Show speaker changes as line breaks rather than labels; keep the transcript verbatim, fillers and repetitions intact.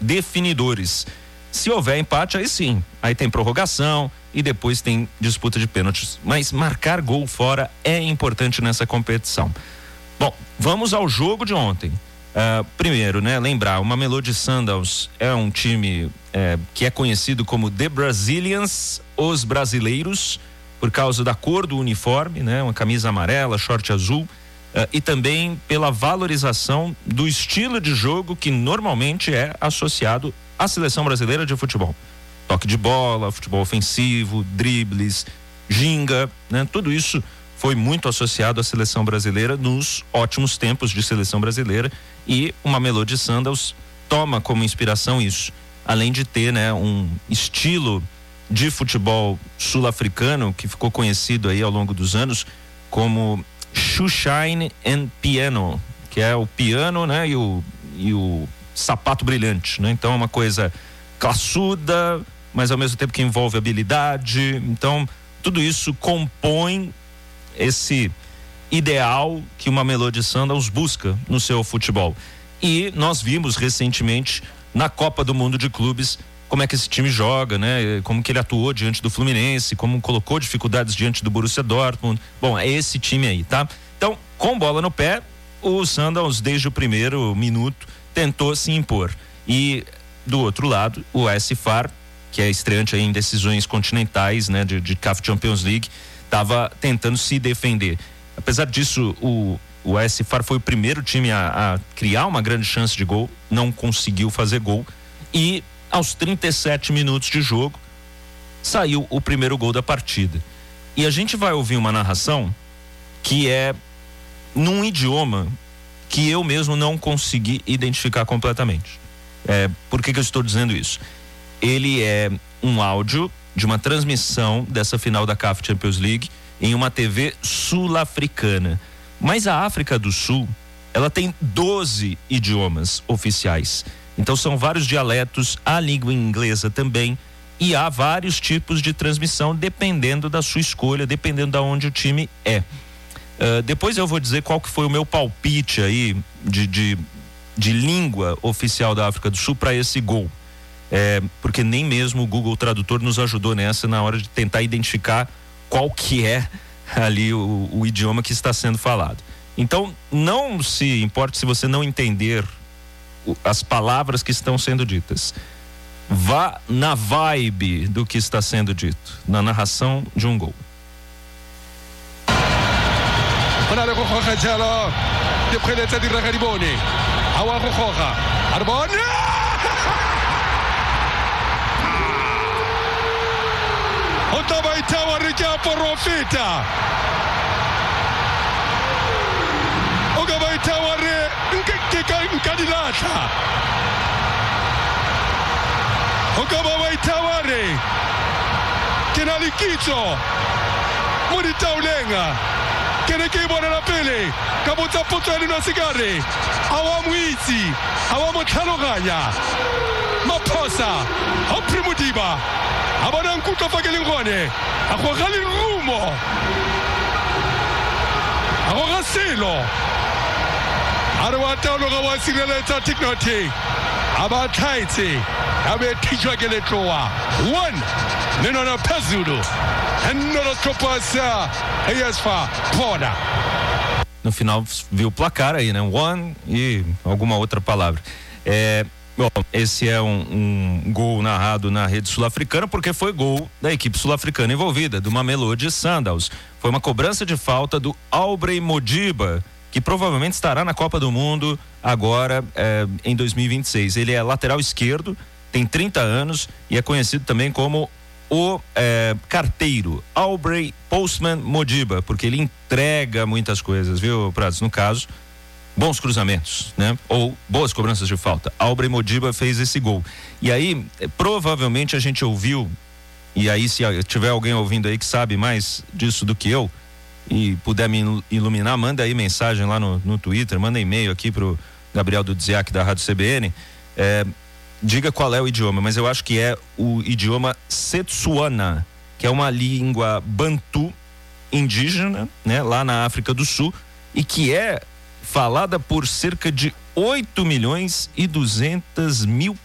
definidores. Se houver empate, aí sim, aí tem prorrogação e depois tem disputa de pênaltis. Mas marcar gol fora é importante nessa competição. Bom, vamos ao jogo de ontem. Uh, primeiro, né, lembrar, o Mamelodi Sundowns é um time é, que é conhecido como The Brazilians, os brasileiros, por causa da cor do uniforme, né, uma camisa amarela, short azul, uh, e também pela valorização do estilo de jogo que normalmente é associado à seleção brasileira de futebol. Toque de bola, futebol ofensivo, dribles, ginga, né, tudo isso foi muito associado à seleção brasileira nos ótimos tempos de seleção brasileira, e o Mamelodi Sundowns toma como inspiração isso, além de ter, né, um estilo de futebol sul-africano que ficou conhecido aí ao longo dos anos como Shoeshine and Piano, que é o piano, né, e o, e o sapato brilhante, né? Então é uma coisa classuda, mas ao mesmo tempo que envolve habilidade. Então tudo isso compõe esse ideal que o Mamelodi Sundowns busca no seu futebol. E nós vimos recentemente na Copa do Mundo de Clubes como é que esse time joga, né? Como que ele atuou diante do Fluminense, como colocou dificuldades diante do Borussia Dortmund. Bom, é esse time aí, tá? Então, com bola no pé, o Sundowns desde o primeiro minuto tentou se impor. E do outro lado, o A S Far, que é estreante aí em decisões continentais, né, de, de C A F Champions League, estava tentando se defender. Apesar disso, o, o A S Far foi o primeiro time a, a criar uma grande chance de gol, não conseguiu fazer gol, e aos trinta e sete minutos de jogo saiu o primeiro gol da partida. E a gente vai ouvir uma narração que é num idioma que eu mesmo não consegui identificar completamente. É, por que que eu estou dizendo isso? Ele é um áudio de uma transmissão dessa final da C A F Champions League em uma T V sul-africana. Mas a África do Sul, ela tem doze idiomas oficiais. Então são vários dialetos, a língua inglesa também, e há vários tipos de transmissão dependendo da sua escolha, dependendo de onde o time é. Uh, depois eu vou dizer qual que foi o meu palpite aí de, de, de língua oficial da África do Sul para esse gol. É, porque nem mesmo o Google Tradutor nos ajudou nessa na hora de tentar identificar qual que é ali o, o idioma que está sendo falado. Então não se importe se você não entender o, as palavras que estão sendo ditas. Vá na vibe do que está sendo dito, na narração de um gol.
Otava itawa rejea porofita Ogava itawa re nkadilata Ogava itawa re Kenalikito Muritaulenga Kenekibona na pele Kabuta putrani na sigari Awamu hizi Awamu taloganya Maposa Oprimudiba Abana nkuka fagelingone Akwagali rumo Akwagasilo Arwata uloga wasileleta tiknoti Abataiti Abe tijwa geletoa One Nino na pezudo Nino tropasa Eyasfa Poda.
No final viu o placar aí, né? One e alguma outra palavra. É... Bom, esse é um, um gol narrado na rede sul-africana porque foi gol da equipe sul-africana envolvida, do Mamelodi Sundowns. Foi uma cobrança de falta do Aubrey Modiba, que provavelmente estará na Copa do Mundo agora eh, em dois mil e vinte e seis. Ele é lateral esquerdo, tem trinta anos e é conhecido também como o eh, carteiro, Aubrey Postman Modiba, porque ele entrega muitas coisas, viu, Prados? No caso, bons cruzamentos, né? Ou boas cobranças de falta. Aubrey Modiba fez esse gol. E aí, provavelmente a gente ouviu, e aí se tiver alguém ouvindo aí que sabe mais disso do que eu e puder me iluminar, manda aí mensagem lá no, no Twitter, manda e-mail aqui pro Gabriel Dudziak da Rádio C B N, é, diga qual é o idioma, mas eu acho que é o idioma Setswana, que é uma língua bantu indígena, né? Lá na África do Sul, e que é falada por cerca de oito milhões e duzentas mil